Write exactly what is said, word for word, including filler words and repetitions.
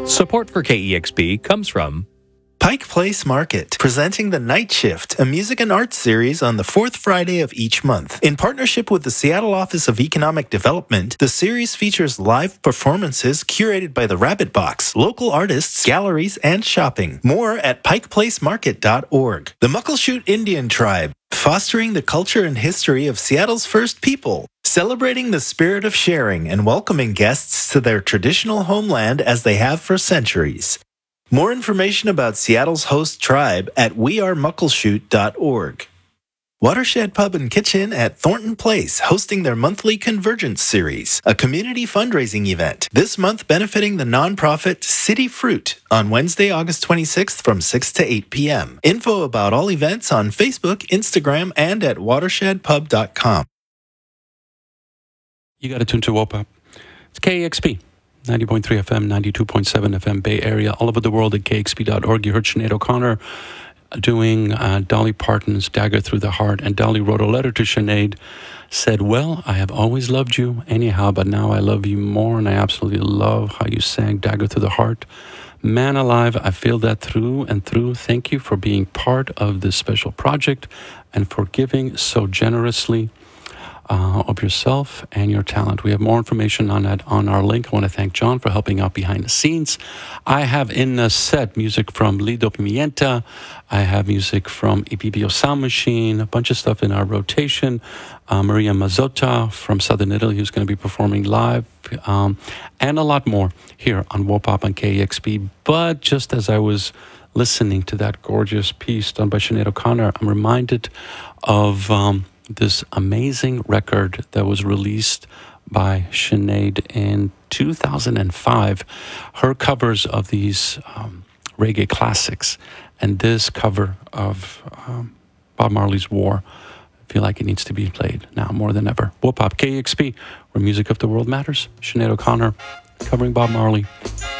Support for K E X P comes from Pike Place Market, presenting The Night Shift, a music and arts series on the fourth Friday of each month. In partnership with the Seattle Office of Economic Development, the series features live performances curated by the Rabbit Box, local artists, galleries, and shopping. More at pike place market dot org. The Muckleshoot Indian Tribe, fostering the culture and history of Seattle's first people, celebrating the spirit of sharing and welcoming guests to their traditional homeland as they have for centuries. More information about Seattle's host tribe at we are muckleshoot dot org. Watershed Pub and Kitchen at Thornton Place, hosting their monthly Convergence Series, a community fundraising event, this month benefiting the nonprofit City Fruit on Wednesday, August twenty-sixth from six to eight p.m. Info about all events on Facebook, Instagram, and at watershed pub dot com. You got to tune to W O P A. It's K E X P. ninety point three F M, ninety-two point seven F M Bay Area, all over the world at K X P dot org. You heard Sinead O'Connor doing uh, Dolly Parton's Dagger Through the Heart, and Dolly wrote a letter to Sinead, said, well, I have always loved you anyhow, but now I love you more, and I absolutely love how you sang Dagger Through the Heart. Man alive, I feel that through and through. Thank you for being part of this special project and for giving so generously Uh, of yourself and your talent. We have more information on that on our link. I want to thank John for helping out behind the scenes. I have in the set music from Lido Pimienta. I have music from E P B O Sound Machine, a bunch of stuff in our rotation. Uh, Maria Mazzotta from Southern Italy, who's going to be performing live, um, and a lot more here on W O P O P on K E X P. But just as I was listening to that gorgeous piece done by Sinead O'Connor, I'm reminded of Um, this amazing record that was released by Sinead in two thousand five. Her covers of these um, reggae classics, and this cover of um, Bob Marley's War, I feel like it needs to be played now more than ever. W O P O P, K E X P, where music of the world matters. Sinead O'Connor covering Bob Marley.